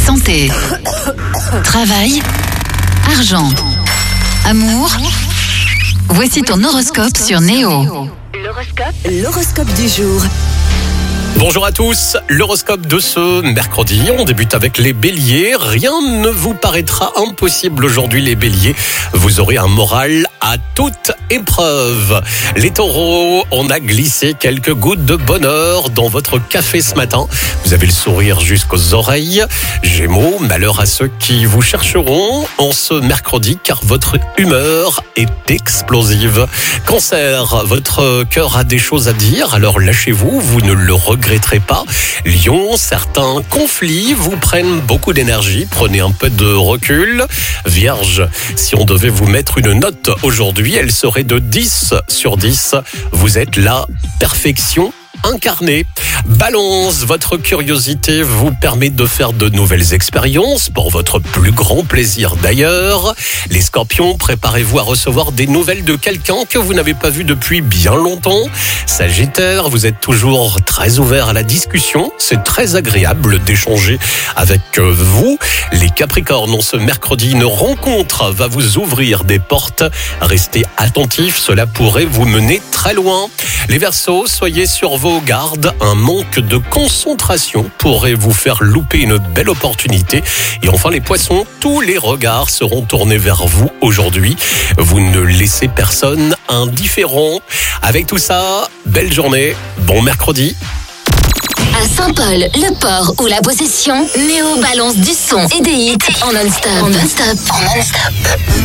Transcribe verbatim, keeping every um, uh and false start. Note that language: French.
Santé, travail, argent, amour. Voici ton horoscope sur Néo. L'horoscope, l'horoscope du jour. Bonjour à tous, l'horoscope de ce mercredi, on débute avec les béliers. Rien ne vous paraîtra impossible aujourd'hui les béliers, vous aurez un moral à toute épreuve. Les taureaux, on a glissé quelques gouttes de bonheur dans votre café ce matin, vous avez le sourire jusqu'aux oreilles. Gémeaux, malheur à ceux qui vous chercheront en ce mercredi car votre humeur est explosive. Cancer, votre cœur a des choses à dire, alors lâchez-vous, vous ne le regretterez pas. Lion, certains conflits vous prennent beaucoup d'énergie, prenez un peu de recul. Vierge, si on devait vous mettre une note aujourd'hui, elle serait de dix sur dix. Vous êtes la perfection incarné. Balance, votre curiosité vous permet de faire de nouvelles expériences pour votre plus grand plaisir d'ailleurs. Les scorpions, préparez-vous à recevoir des nouvelles de quelqu'un que vous n'avez pas vu depuis bien longtemps. Sagittaire, vous êtes toujours très ouvert à la discussion. C'est très agréable d'échanger avec vous. Les capricornes, en ce mercredi, une rencontre va vous ouvrir des portes. Restez attentifs, cela pourrait vous mener très loin. Les Verseaux, soyez sur vos gardes, un manque de concentration pourrait vous faire louper une belle opportunité. Et enfin les poissons, tous les regards seront tournés vers vous aujourd'hui. Vous ne laissez personne indifférent. Avec tout ça, belle journée, bon mercredi. À Saint-Paul, Le Port ou La Possession, Néo balance du son et des hits en non-stop. En non-stop. En non-stop.